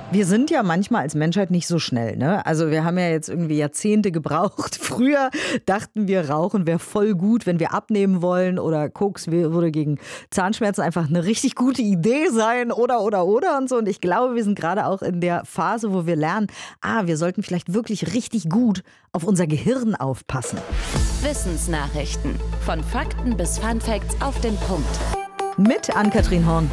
Wir sind ja manchmal als Menschheit nicht so schnell, ne? Also wir haben ja jetzt irgendwie Jahrzehnte gebraucht. Früher dachten wir, Rauchen wäre voll gut, wenn wir abnehmen wollen, oder Koks würde gegen Zahnschmerzen einfach eine richtig gute Idee sein oder und so. Und ich glaube, wir sind gerade auch in der Phase, wo wir lernen, wir sollten vielleicht wirklich richtig gut auf unser Gehirn aufpassen. Wissensnachrichten. Von Fakten bis Funfacts auf den Punkt. Mit Ann-Kathrin Horn.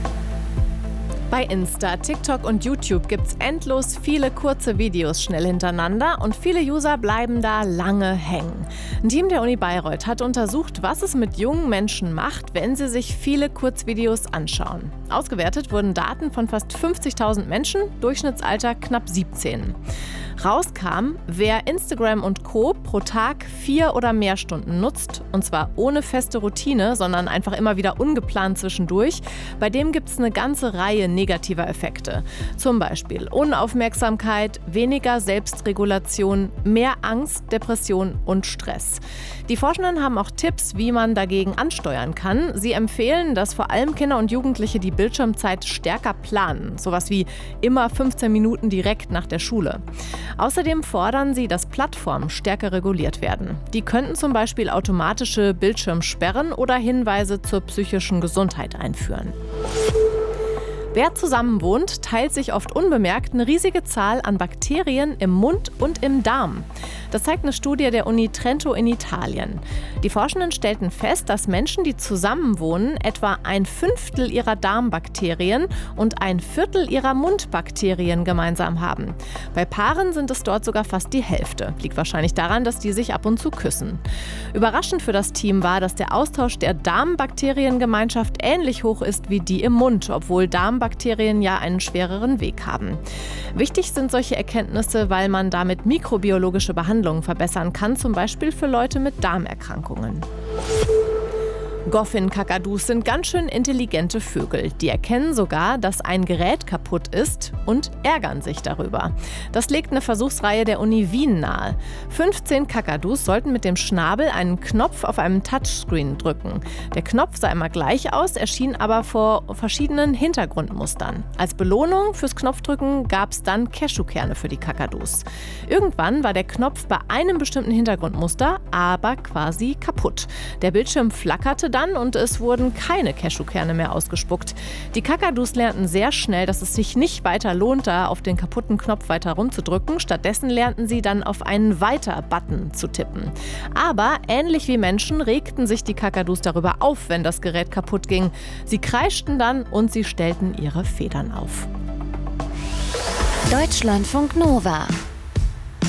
Bei Insta, TikTok und YouTube gibt's endlos viele kurze Videos schnell hintereinander und viele User bleiben da lange hängen. Ein Team der Uni Bayreuth hat untersucht, was es mit jungen Menschen macht, wenn sie sich viele Kurzvideos anschauen. Ausgewertet wurden Daten von fast 50.000 Menschen, Durchschnittsalter knapp 17. Rauskam, wer Instagram und Co. pro Tag 4 oder mehr Stunden nutzt, und zwar ohne feste Routine, sondern einfach immer wieder ungeplant zwischendurch, bei dem gibt es eine ganze Reihe negativer Effekte. Zum Beispiel Unaufmerksamkeit, weniger Selbstregulation, mehr Angst, Depression und Stress. Die Forschenden haben auch Tipps, wie man dagegen ansteuern kann. Sie empfehlen, dass vor allem Kinder und Jugendliche die Bildschirmzeit stärker planen, sowas wie immer 15 Minuten direkt nach der Schule. Außerdem fordern sie, dass Plattformen stärker reguliert werden. Die könnten zum Beispiel automatische Bildschirmsperren oder Hinweise zur psychischen Gesundheit einführen. Wer zusammenwohnt, teilt sich oft unbemerkt eine riesige Zahl an Bakterien im Mund und im Darm. Das zeigt eine Studie der Uni Trento in Italien. Die Forschenden stellten fest, dass Menschen, die zusammenwohnen, etwa 1/5 ihrer Darmbakterien und 1/4 ihrer Mundbakterien gemeinsam haben. Bei Paaren sind es dort sogar fast die Hälfte. Liegt wahrscheinlich daran, dass die sich ab und zu küssen. Überraschend für das Team war, dass der Austausch der Darmbakteriengemeinschaft ähnlich hoch ist wie die im Mund, obwohl Darmbakterien ja einen schwereren Weg haben. Wichtig sind solche Erkenntnisse, weil man damit mikrobiologische Behandlungen verbessern kann, zum Beispiel für Leute mit Darmerkrankungen. Goffin-Kakadus sind ganz schön intelligente Vögel. Die erkennen sogar, dass ein Gerät kaputt ist und ärgern sich darüber. Das legt eine Versuchsreihe der Uni Wien nahe. 15 Kakadus sollten mit dem Schnabel einen Knopf auf einem Touchscreen drücken. Der Knopf sah immer gleich aus, erschien aber vor verschiedenen Hintergrundmustern. Als Belohnung fürs Knopfdrücken gab es dann Cashewkerne für die Kakadus. Irgendwann war der Knopf bei einem bestimmten Hintergrundmuster aber quasi kaputt. Der Bildschirm flackerte dann und es wurden keine Cashewkerne mehr ausgespuckt. Die Kakadus lernten sehr schnell, dass es sich nicht weiter lohnt, da auf den kaputten Knopf weiter rumzudrücken. Stattdessen lernten sie dann auf einen Weiter-Button zu tippen. Aber ähnlich wie Menschen regten sich die Kakadus darüber auf, wenn das Gerät kaputt ging. Sie kreischten dann und sie stellten ihre Federn auf. Deutschlandfunk Nova